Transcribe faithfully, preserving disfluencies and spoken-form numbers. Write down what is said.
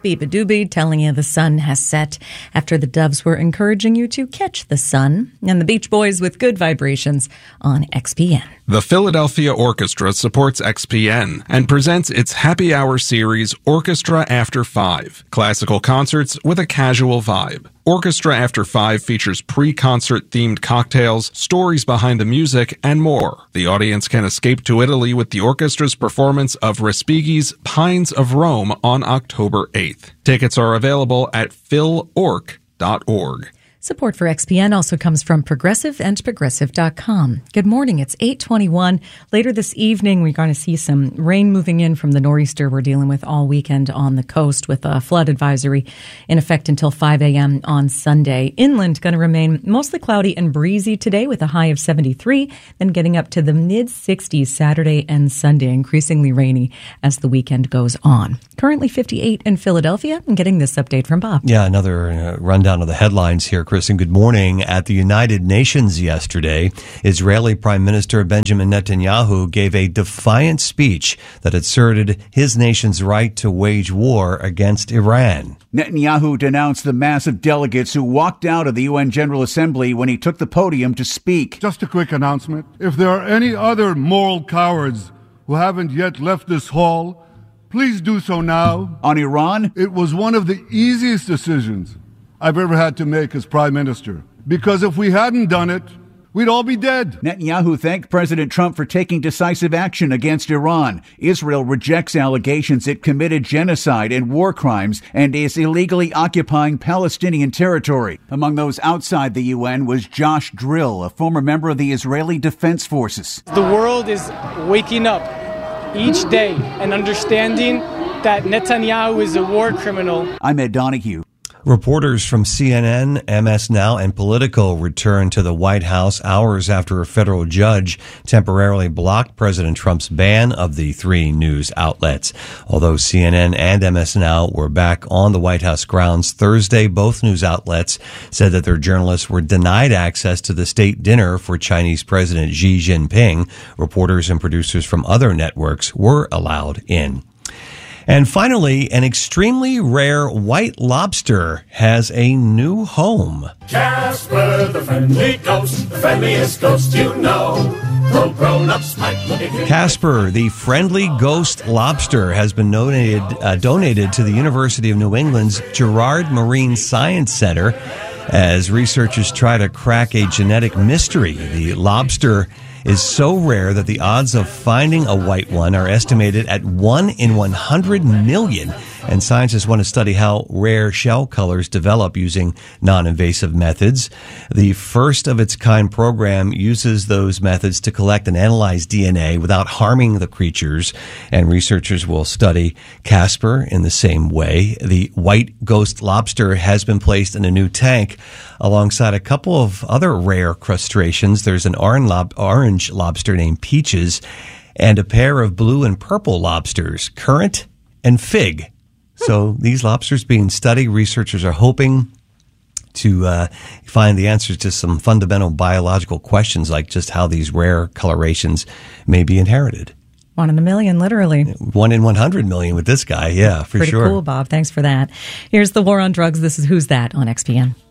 Biba Doobie telling you the sun has set after the Doves were encouraging you to catch the sun. And the Beach Boys with Good Vibrations on X P N. The Philadelphia Orchestra supports X P N and presents its happy hour series, Orchestra After Five, classical concerts with a casual vibe. Orchestra After Five features pre-concert themed cocktails, stories behind the music, and more. The audience can escape to Italy with the orchestra's performance of Respighi's Pines of Rome on October eighth. Tickets are available at phil orc dot org. Support for X P N also comes from Progressive and Progressive dot com. Good morning. It's eight twenty-one. Later this evening, we're going to see some rain moving in from the nor'easter we're dealing with all weekend on the coast, with a flood advisory in effect until five a.m. on Sunday. Inland going to remain mostly cloudy and breezy today with a high of seventy-three, then getting up to the mid-sixties Saturday and Sunday, increasingly rainy as the weekend goes on. Currently fifty-eight in Philadelphia. I'm getting this update from Bob. Yeah, another uh, rundown of the headlines here, Chris, and good morning. At the United Nations yesterday, Israeli Prime Minister Benjamin Netanyahu gave a defiant speech that asserted his nation's right to wage war against Iran. Netanyahu denounced the mass of delegates who walked out of the U N General Assembly when he took the podium to speak. Just a quick announcement. If there are any other moral cowards who haven't yet left this hall, please do so now. On Iran, it was one of the easiest decisions I've ever had to make as prime minister. Because if we hadn't done it, we'd all be dead. Netanyahu thanked President Trump for taking decisive action against Iran. Israel rejects allegations it committed genocide and war crimes and is illegally occupying Palestinian territory. Among those outside the U N was Josh Drill, a former member of the Israeli Defense Forces. The world is waking up each day and understanding that Netanyahu is a war criminal. I'm Ed Donahue. Reporters from C N N, M S Now, and Politico returned to the White House hours after a federal judge temporarily blocked President Trump's ban of the three news outlets. Although C N N and M S Now were back on the White House grounds Thursday, both news outlets said that their journalists were denied access to the state dinner for Chinese President Xi Jinping. Reporters and producers from other networks were allowed in. And finally, an extremely rare white lobster has a new home. Casper, the friendly ghost, the friendliest ghost you know. Though grown-ups might look at him. Casper, the friendly ghost lobster, has been donated, uh, donated to the University of New England's Girard Marine Science Center as researchers try to crack a genetic mystery. The lobster is so rare that the odds of finding a white one are estimated at one in one hundred million. And scientists want to study how rare shell colors develop using non-invasive methods. The first of its kind program uses those methods to collect and analyze D N A without harming the creatures. And researchers will study Casper in the same way. The white ghost lobster has been placed in a new tank alongside a couple of other rare crustaceans. There's an orange lobster named Peaches and a pair of blue and purple lobsters, Currant and Fig. So these lobsters being studied, researchers are hoping to uh, find the answers to some fundamental biological questions, like just how these rare colorations may be inherited. One in a million, literally. One in one hundred million with this guy, yeah, for Pretty sure. Pretty cool, Bob. Thanks for that. Here's the war on drugs. This is Who's That on X P N.